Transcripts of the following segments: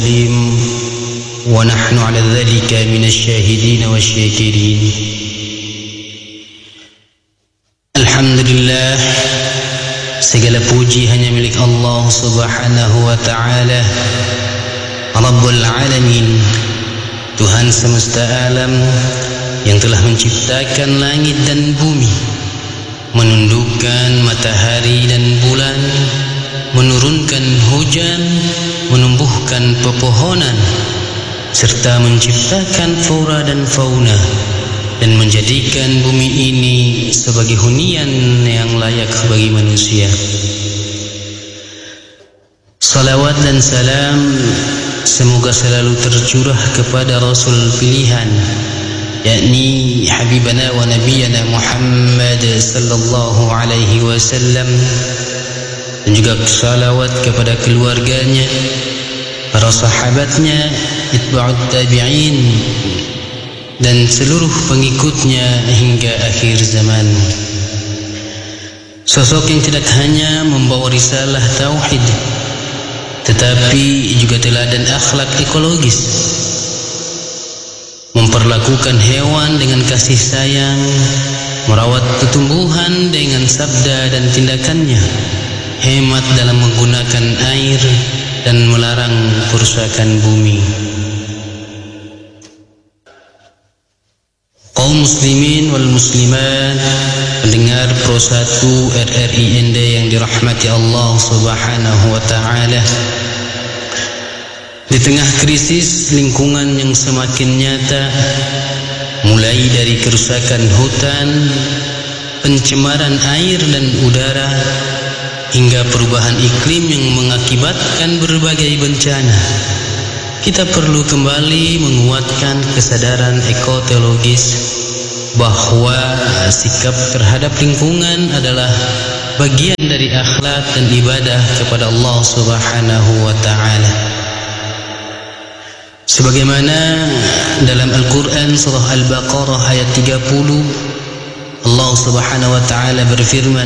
المسلم ونحن على ذلك من الشاهدين والشاكرين. Alhamdulillah, segala puji hanya milik Allah Subhanahu wa ta'ala, Rabbul Alamin, Tuhan semesta alam yang telah menciptakan langit dan bumi, menundukkan matahari dan bulan, menurunkan hujan, menumbuhkan pepohonan, serta menciptakan flora dan fauna, dan menjadikan bumi ini sebagai hunian yang layak bagi manusia. Salawat dan salam semoga selalu tercurah kepada Rasul pilihan, yakni Habibana wa Nabiyana Muhammad sallallahu alaihi wasallam, dan juga salawat kepada keluarganya, para sahabatnya, itba'ut tabi'in, dan seluruh pengikutnya hingga akhir zaman. Sosok yang tidak hanya membawa risalah tauhid, tetapi juga teladan akhlak ekologis, memperlakukan hewan dengan kasih sayang, merawat tumbuhan dengan sabda dan tindakannya, hemat dalam menggunakan air, dan melarang kerusakan bumi. Kaum muslimin wal muslimat, pendengar Pro 1 RRI Ende yang dirahmati Allah Subhanahu wa ta'ala, di tengah krisis lingkungan yang semakin nyata, mulai dari kerusakan hutan, pencemaran air dan udara, hingga perubahan iklim yang mengakibatkan berbagai bencana, kita perlu kembali menguatkan kesadaran ekoteologis bahwa sikap terhadap lingkungan adalah bagian dari akhlak dan ibadah kepada Allah Subhanahu wa ta'ala. Sebagaimana dalam Al-Quran surah Al-Baqarah ayat 30, Allah Subhanahu wa ta'ala berfirman,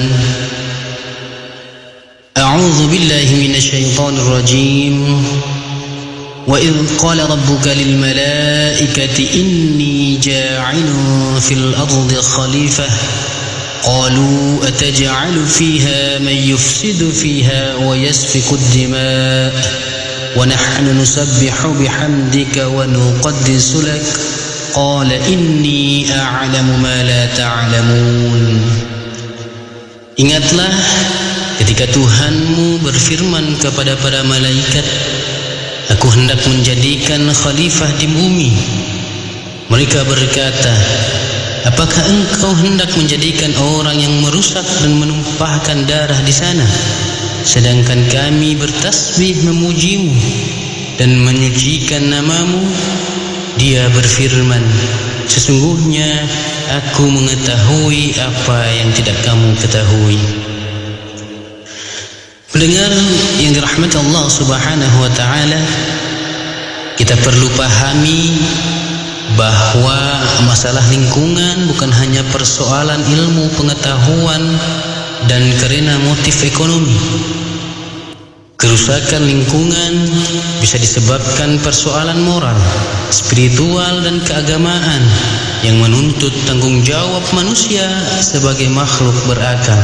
A'udzu billahi minasyaitonir rajim. Wa idh qala rabbuka lil malaikati inni ja'ilun fil ardi khalifah qalu ataj'alu fiha man yufsidu fiha wa yasfiku ad-dima' wa nahnu nusabbihu bihamdika wa nuqaddisu lak qala inni a'lamu ma la ta'lamun. Ingatlah ketika Tuhanmu berfirman kepada para malaikat, Aku hendak menjadikan khalifah di bumi. Mereka berkata, apakah engkau hendak menjadikan orang yang merusak dan menumpahkan darah di sana, sedangkan kami bertasbih memujimu dan menyucikan namamu? Dia berfirman, sesungguhnya aku mengetahui apa yang tidak kamu ketahui. Pendengar yang dirahmati Allah Subhanahu wa ta'ala, kita perlu pahami bahwa masalah lingkungan bukan hanya persoalan ilmu pengetahuan dan karena motif ekonomi. Kerusakan lingkungan bisa disebabkan persoalan moral, spiritual, dan keagamaan yang menuntut tanggung jawab manusia sebagai makhluk berakal.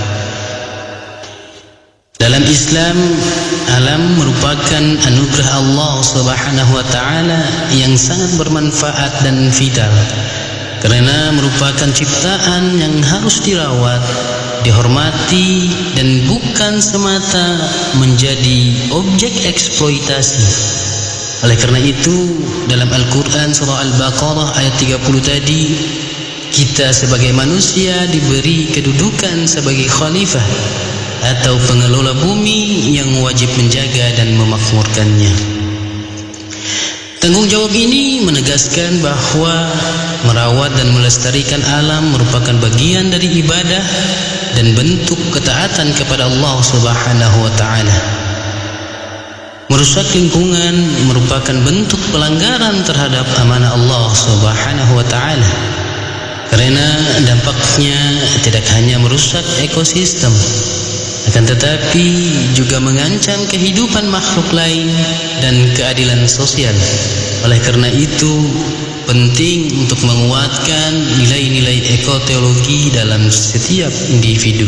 Dalam Islam, alam merupakan anugerah Allah Subhanahu wa ta'ala yang sangat bermanfaat dan vital, karena merupakan ciptaan yang harus dirawat, dihormati, dan bukan semata menjadi objek eksploitasi. Oleh karena itu, dalam Al-Quran surah Al-Baqarah ayat 30 tadi, kita sebagai manusia diberi kedudukan sebagai khalifah atau pengelola bumi yang wajib menjaga dan memakmurkannya. Tanggung jawab ini menegaskan bahwa merawat dan melestarikan alam merupakan bagian dari ibadah dan bentuk ketaatan kepada Allah Subhanahu wa ta'ala. Merusak lingkungan merupakan bentuk pelanggaran terhadap amanah Allah Subhanahu wa ta'ala, karena dampaknya tidak hanya merusak ekosistem, akan tetapi juga mengancam kehidupan makhluk lain dan keadilan sosial. Oleh karena itu, penting untuk menguatkan nilai-nilai ekoteologi dalam setiap individu.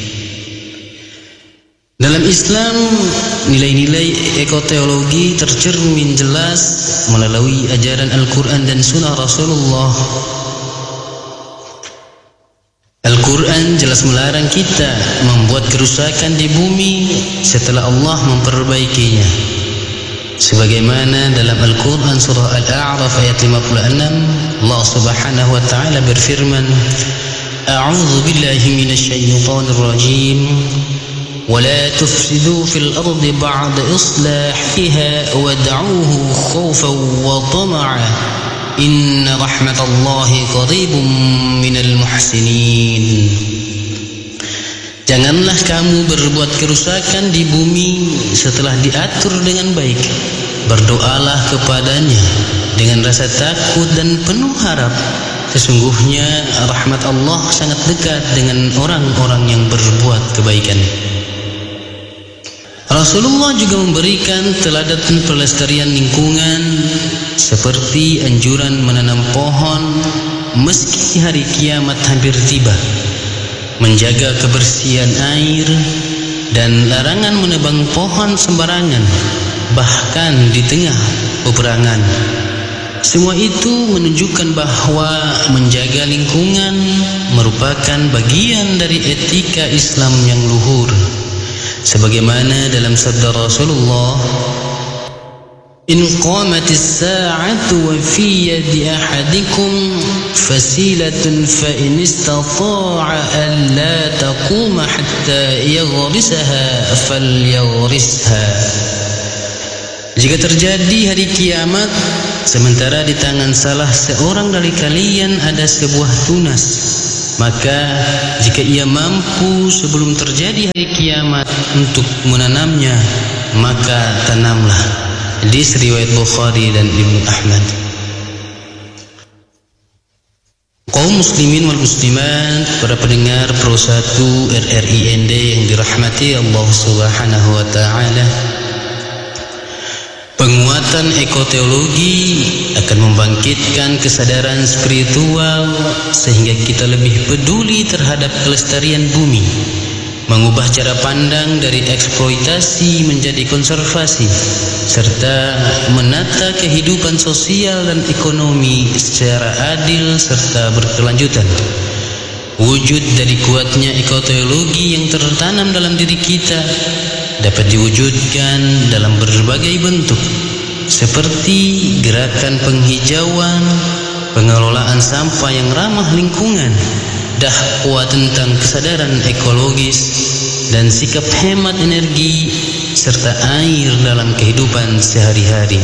Dalam Islam, nilai-nilai ekoteologi tercermin jelas melalui ajaran Al-Quran dan Sunnah Rasulullah. Al-Quran jelas melarang kita membuat kerusakan di bumi setelah Allah memperbaikinya. Sebagaimana dalam Al-Quran surah Al-A'raf ayat 56, Allah Subhanahu wa ta'ala berfirman, A'udzu billahi minasyaitonir rajim. ولا تفسدوا في الأرض بعد إصلاحها وادعوه خوفا وطمعا إن رحمة الله قريب من المحسنين. Janganlah kamu berbuat kerusakan di bumi setelah diatur dengan baik. Berdoalah kepadanya dengan rasa takut dan penuh harap. Sesungguhnya rahmat Allah sangat dekat dengan orang-orang yang berbuat kebaikan. Rasulullah juga memberikan teladan pelestarian lingkungan seperti anjuran menanam pohon meski hari kiamat hampir tiba, menjaga kebersihan air, dan larangan menebang pohon sembarangan bahkan di tengah peperangan. Semua itu menunjukkan bahwa menjaga lingkungan merupakan bagian dari etika Islam yang luhur. Sebagaimana dalam sabda Rasulullah, In qamatis sa'atu wa fi yadi ahadikum fasilatun fa in istata'a an la taquma hatta yaghrisaha falyaghrisha. Jika terjadi hari kiamat sementara di tangan salah seorang dari kalian ada sebuah tunas, maka jika ia mampu sebelum terjadi hari kiamat untuk menanamnya, maka tanamlah. Hadis riwayat Bukhari dan Ibnu Ahmad. Kaum muslimin wal muslimat, para pendengar Pro 1 RRIND yang dirahmati Allah Subhanahu wa taala, penguatan ekoteologi akan membangkitkan kesadaran spiritual sehingga kita lebih peduli terhadap kelestarian bumi, mengubah cara pandang dari eksploitasi menjadi konservasi, serta menata kehidupan sosial dan ekonomi secara adil serta berkelanjutan. Wujud dari kuatnya ekoteologi yang tertanam dalam diri kita dapat diwujudkan dalam berbagai bentuk, seperti gerakan penghijauan, pengelolaan sampah yang ramah lingkungan, dakwah tentang kesadaran ekologis, dan sikap hemat energi serta air dalam kehidupan sehari-hari.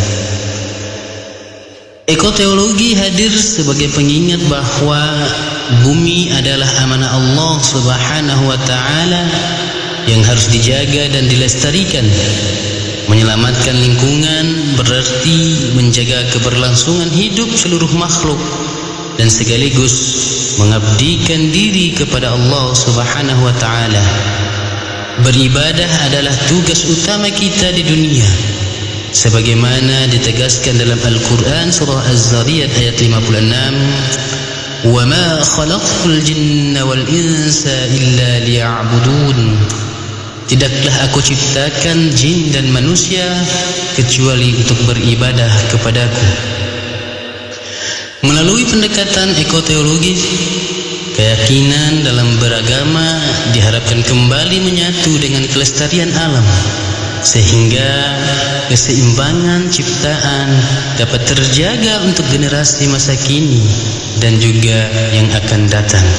Ekoteologi hadir sebagai pengingat bahwa bumi adalah amanah Allah Subhanahu wa taala yang harus dijaga dan dilestarikan. Menyelamatkan lingkungan berarti menjaga keberlangsungan hidup seluruh makhluk dan sekaligus mengabdikan diri kepada Allah Subhanahu wa taala. Beribadah adalah tugas utama kita di dunia, sebagaimana ditegaskan dalam Al-Quran surah Az-Zariyat ayat 56, "Wa ma khalaqtul jinna wal insa illa liya'budun." Tidaklah aku ciptakan jin dan manusia kecuali untuk beribadah kepadaku. Melalui pendekatan ekoteologi, keyakinan dalam beragama diharapkan kembali menyatu dengan kelestarian alam, sehingga keseimbangan ciptaan dapat terjaga untuk generasi masa kini dan juga yang akan datang.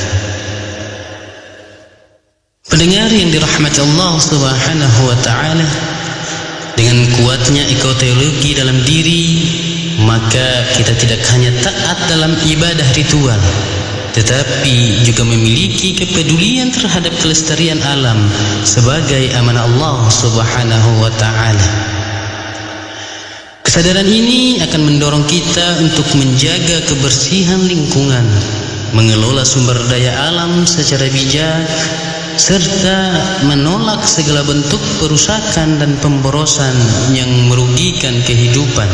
Pendengar yang dirahmati Allah Subhanahu wa taala, dengan kuatnya ekoteologi dalam diri, maka kita tidak hanya taat dalam ibadah ritual, tetapi juga memiliki kepedulian terhadap kelestarian alam sebagai amanah Allah Subhanahu wa taala. Kesadaran ini akan mendorong kita untuk menjaga kebersihan lingkungan, mengelola sumber daya alam secara bijak, serta menolak segala bentuk perusakan dan pemborosan yang merugikan kehidupan.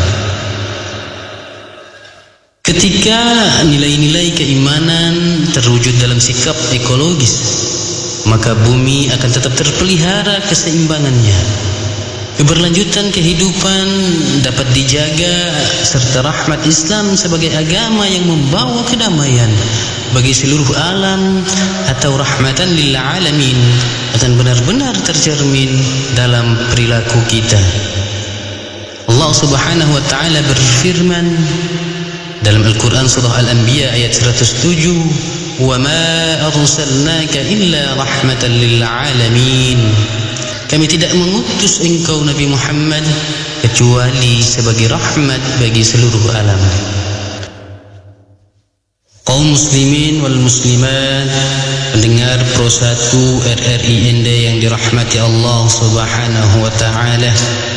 Ketika nilai-nilai keimanan terwujud dalam sikap ekologis, maka bumi akan tetap terpelihara keseimbangannya. Keberlanjutan kehidupan dapat dijaga, serta rahmat Islam sebagai agama yang membawa kedamaian bagi seluruh alam atau rahmatan lil alamin akan benar-benar tercermin dalam perilaku kita. Allah Subhanahu wa taala berfirman dalam Al-Quran surah Al-Anbiya ayat 107, "Wa ma arsalnaka illa rahmatan lil alamin." Kami tidak mengutus engkau Nabi Muhammad kecuali sebagai rahmat bagi seluruh alam. Kaum muslimin wal muslimat, pendengar Pro 1 RRI Ende yang dirahmati Allah Subhanahu wa taala.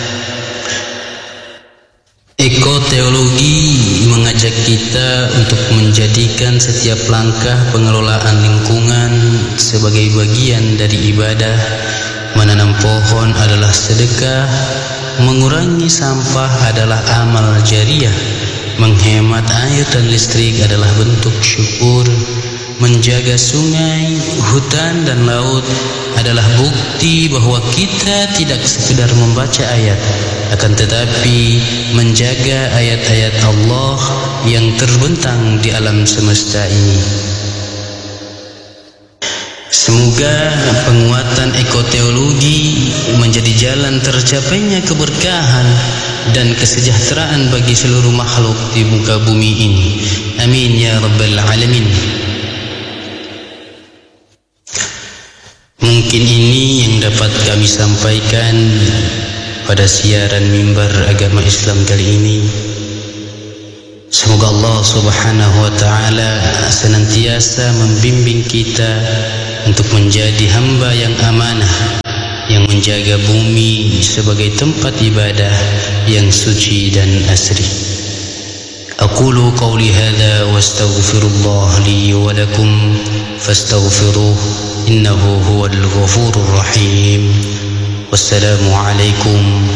Ekoteologi mengajak kita untuk menjadikan setiap langkah pengelolaan lingkungan sebagai bagian dari ibadah. Menanam pohon adalah sedekah, mengurangi sampah adalah amal jariah, menghemat air dan listrik adalah bentuk syukur, menjaga sungai, hutan dan laut adalah bukti bahwa kita tidak sekedar membaca ayat, akan tetapi menjaga ayat-ayat Allah yang terbentang di alam semesta ini. Semoga penguatan ekoteologi menjadi jalan tercapainya keberkahan dan kesejahteraan bagi seluruh makhluk di muka bumi ini. Amin ya rabbal alamin. Mungkin ini yang dapat kami sampaikan pada siaran mimbar agama Islam kali ini. Semoga Allah Subhanahu wa taala senantiasa membimbing kita untuk menjadi hamba yang amanah, yang menjaga bumi sebagai tempat ibadah yang suci dan asri. Aqulu qawli hadha wa astaghfirullah li wa lakum fastaghfiruh innahu huwal ghafurur rahim. Wassalamu alaikum